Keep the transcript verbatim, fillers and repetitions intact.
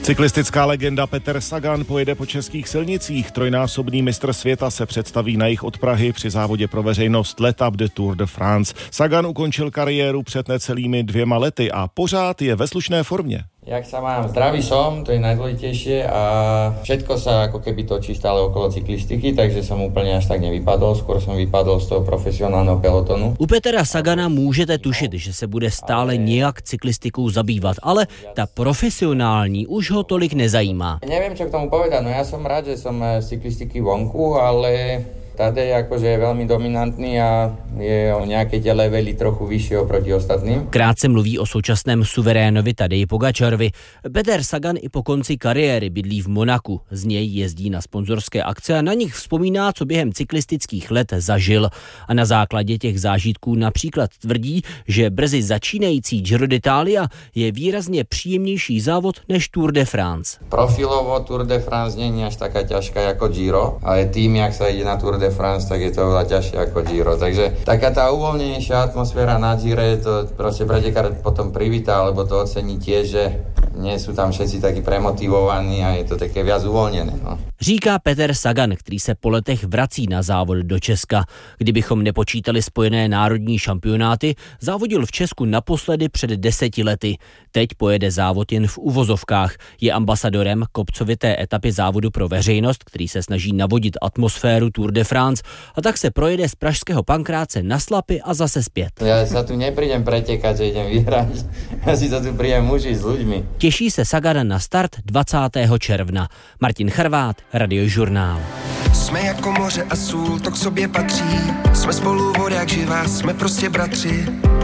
Cyklistická legenda Peter Sagan pojede po českých silnicích. Trojnásobný mistr světa se představí na jih od Prahy při závodě pro veřejnost L'Étape de Tour de France. Sagan ukončil kariéru před necelými dvěma lety a pořád je ve slušné formě. Jak sa mám? Zdravý som, to je najdôležitejšie a všetko sa ako keby točí stále okolo cyklistiky, takže som úplne až tak nevypadol, skôr som vypadol z toho profesionálneho pelotonu. U Petra Sagana můžete tušit, že se bude stále nějak cyklistikou zabývat, ale ta profesionální už ho tolik nezajímá. Neviem, čo k tomu povedať, no ja som rád, že som z cyklistiky vonku, ale Tadej akože je velmi dominantní a je o nějaké tie levely trochu vyšší oproti ostatným. Krátce mluví o současném suverénovi Tadeji Pogačarovi. Peter Sagan i po konci kariéry bydlí v Monaku. Z něj jezdí na sponzorské akce a na nich vzpomíná, co během cyklistických let zažil. A na základě těch zážitků například tvrdí, že brzy začínající Giro d'Italia je výrazně příjemnější závod než Tour de France. Profilovo Tour de France není až taká ťažká jako Giro, ale tým, jak sa ide na Tour de France, tak je to veľa ťažšie ako Giro. Takže taká tá uvoľnenejšia atmosféra na Gire, to proste pretekár potom privítá, alebo to ocení tiež, že nie sú tam všetci takí premotivovaní a je to také viac uvolněné. No. Říká Peter Sagan, který se po letech vrací na závod do Česka. Kdybychom nepočítali spojené národní šampionáty, závodil v Česku naposledy před deseti lety. Teď pojede závod jen v uvozovkách. Je ambasadorem kopcovité etapy závodu pro veřejnost, který se snaží navodit atmosféru Tour de France, a tak se projede z pražského Pankráce na Slapy a zase zpět. Ja sa tu neprídem pretekať, že idem vyhrať. Ja si to tu prídem užiť s ľuďmi. Těší se Sagan na start dvacátého června. Martin Charvát, Radiožurnál. Jsme jako moře a sůl, to k sobě patří. Jsme spolu voda jak živá, jsme prostě bratři.